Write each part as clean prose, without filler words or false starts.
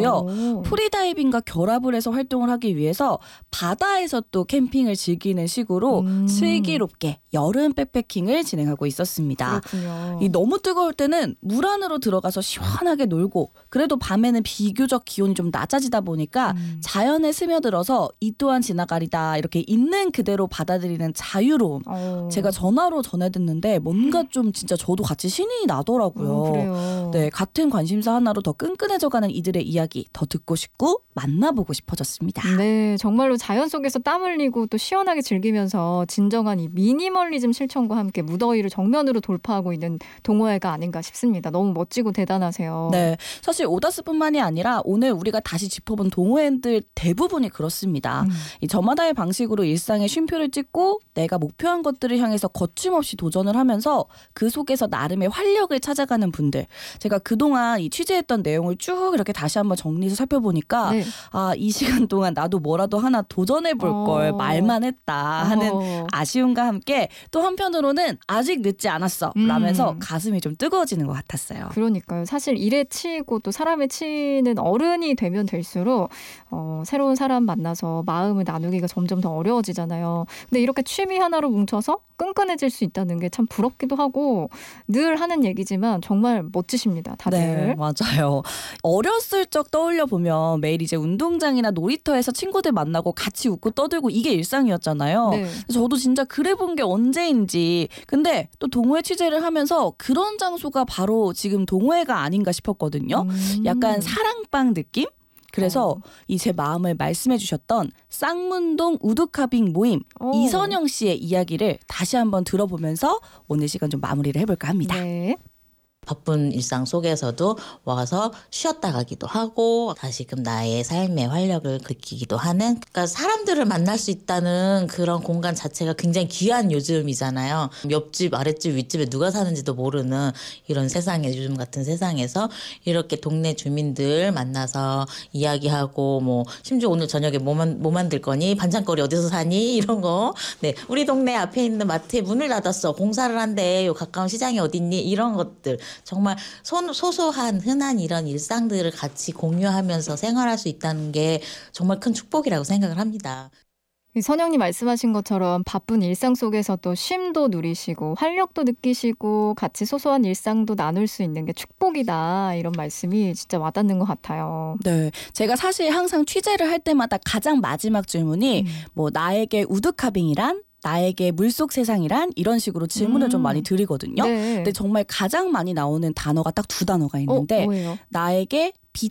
있고요. 프리다이빙과 결합을 해서 활동을 하기 위해서 바다에서 또 캠핑을 즐기는 식으로 슬기롭게 여름 백패킹을 진행하고 있었습니다. 그렇군요. 이 너무 뜨거울 때는 물 안으로 들어가서 시원하게 놀고 그래도 밤에는 비교적 기온이 좀 낮아지다 보니까 자연에 스며들어서 이 또한 지나가리다 이렇게 있는 그대로 받아들이는 자유로움. 제가 전화로 전해 듣는데 뭔가 좀 진짜 저도 같이 신이 나더라고요. 그래요. 네, 같은 관심사 하나로 더 끈끈해져가는 이들의 이야기 더 듣고 싶고 만나보고 싶어졌습니다. 네, 정말로 자연 속에서 땀 흘리고 또 시원하게 즐기면서 진정한 이 미니멀리즘 실천과 함께 무더위를 정면으로 돌파하고 있는 동호회가 아닌가 싶습니다. 너무 멋지고 대단하세요. 네, 사실 오다스뿐만이 아니라 오늘 우리가 다시 짚어본 동호회들 대부분이 그렇습니다. 이 저마다의 방식으로 일상에 쉼표를 찍고 내가 목표한 것들을 향해서 거침없이 도전을 하면서 그 속에서 나름의 활력을 찾아가는 분들. 제가 그동안 이 취재했던 내용을 쭉 이렇게 다시 한번 정리해서 살펴보니까 네. 아, 이 시간 동안 나도 뭐라도 하나 도전해볼 걸 말만 했다 하는 아쉬움과 함께 또 한편으로는 아직 늦지 않았어 라면서 가슴이 좀 뜨거워지는 것 같았어요. 그러니까요. 사실 일에 치이고 또 사람에 치이는 어른이 되면 될수록 새로운 사람 만나서 마음을 나누기가 점점 더 어려워지잖아요. 근데 이렇게 취미 하나로 뭉쳐서 끈끈해질 수 있다는 게 참 부럽기도 하고 늘 하는 얘기지만 정말 멋지십니다. 다들. 네, 맞아요. 어렸을 적 떠올려 보면 매일 이제 운동장이나 놀이터에서 친구들 만나고 같이 웃고 떠들고 이게 일상이었잖아요. 네. 저도 진짜 그래 본 게 언제인지. 근데 또 동호회 취재를 하면서 그런 장소가 바로 지금 동호회가 아닌가 싶었거든요. 약간 사랑방 느낌? 그래서 이 제 마음을 말씀해 주셨던 쌍문동 우드카빙 모임 이선영 씨의 이야기를 다시 한번 들어보면서 오늘 시간 좀 마무리를 해볼까 합니다. 네. 바쁜 일상 속에서도 와서 쉬었다 가기도 하고 다시금 나의 삶의 활력을 느끼기도 하는, 그러니까 사람들을 만날 수 있다는 그런 공간 자체가 굉장히 귀한 요즘이잖아요. 옆집 아랫집 윗집에 누가 사는지도 모르는 이런 세상에, 요즘 같은 세상에서 이렇게 동네 주민들 만나서 이야기하고 뭐 심지어 오늘 저녁에 뭐 만들 거니, 반찬거리 어디서 사니 이런 거, 네, 우리 동네 앞에 있는 마트에 문을 닫았어, 공사를 한대, 요 가까운 시장이 어딨니, 이런 것들 정말 소소한 흔한 이런 일상들을 같이 공유하면서 생활할 수 있다는 게 정말 큰 축복이라고 생각을 합니다. 선영님 말씀하신 것처럼 바쁜 일상 속에서도 쉼도 누리시고 활력도 느끼시고 같이 소소한 일상도 나눌 수 있는 게 축복이다, 이런 말씀이 진짜 와닿는 것 같아요. 네, 제가 사실 항상 취재를 할 때마다 가장 마지막 질문이 뭐 나에게 우드카빙이란? 나에게 물속 세상이란? 이런 식으로 질문을 좀 많이 드리거든요. 네. 근데 정말 가장 많이 나오는 단어가 딱 두 단어가 있는데 뭐예요? 나에게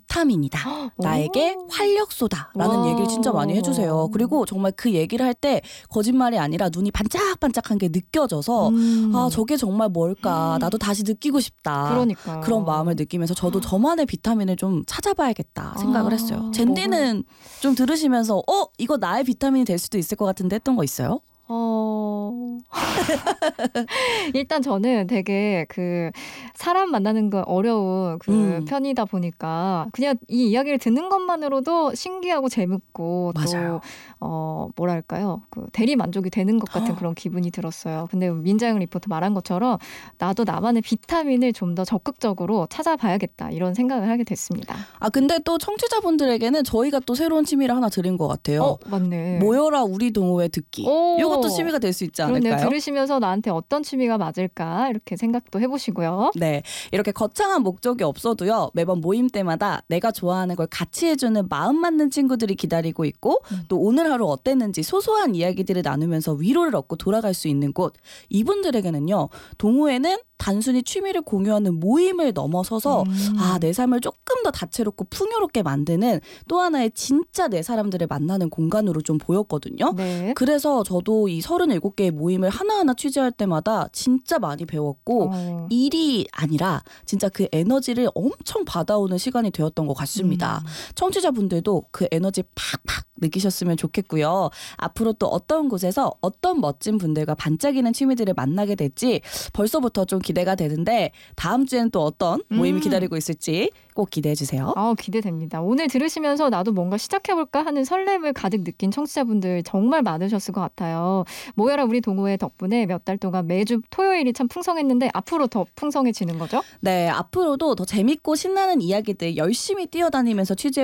비타민이다. 나에게 활력소다. 라는 와. 얘기를 진짜 많이 해주세요. 그리고 정말 그 얘기를 할 때 거짓말이 아니라 눈이 반짝반짝한 게 느껴져서 아, 저게 정말 뭘까. 나도 다시 느끼고 싶다. 그러니까요. 그런 마음을 느끼면서 저도 저만의 비타민을 좀 찾아봐야겠다 생각을 했어요. 젠디는 좀 들으시면서 이거 나의 비타민이 될 수도 있을 것 같은데 했던 거 있어요? 일단 저는 되게 그 사람 만나는 거 어려운 그 편이다 보니까 그냥 이 이야기를 듣는 것만으로도 신기하고 재밌고 맞아요. 또 뭐랄까요, 그 대리 만족이 되는 것 같은 그런 기분이 들었어요. 근데 민자영 리포터 말한 것처럼 나도 나만의 비타민을 좀 더 적극적으로 찾아봐야겠다, 이런 생각을 하게 됐습니다. 아, 근데 또 청취자분들에게는 저희가 또 새로운 취미를 하나 드린 것 같아요. 맞네. 모여라 우리 동호회 듣기. 이것도 취미가 될 수 있지 않을까요? 그러네요. 들으시면서 나한테 어떤 취미가 맞을까, 이렇게 생각도 해보시고요. 네, 이렇게 거창한 목적이 없어도요, 매번 모임 때마다 내가 좋아하는 걸 같이 해주는 마음 맞는 친구들이 기다리고 있고 또 오늘 하루 어땠는지 소소한 이야기들을 나누면서 위로를 얻고 돌아갈 수 있는 곳, 이분들에게는요, 동호회는 단순히 취미를 공유하는 모임을 넘어서서 내 삶을 조금 더 다채롭고 풍요롭게 만드는 또 하나의 진짜 내 사람들을 만나는 공간으로 좀 보였거든요. 네. 그래서 저도 이 37개의 모임을 하나하나 취재할 때마다 진짜 많이 배웠고 일이 아니라 진짜 그 에너지를 엄청 받아오는 시간이 되었던 것 같습니다. 청취자분들도 그 에너지 팍팍 느끼셨으면 좋겠고요. 앞으로 또 어떤 곳에서 어떤 멋진 분들과 반짝이는 취미들을 만나게 될지 벌써부터 좀 기대가 되는데 다음 주에는 또 어떤 모임이 기다리고 있을지 꼭 기대해 주세요. 기대됩니다. 오늘 들으시면서 나도 뭔가 시작해볼까 하는 설렘을 가득 느낀 청취자분들 정말 많으셨을 것 같아요. 모여라 우리 동호회 덕분에 몇 달 동안 매주 토요일이 참 풍성했는데 앞으로 더 풍성해지는 거죠? 네, 앞으로도 더 재밌고 신나는 이야기들 열심히 뛰어다니면서 취재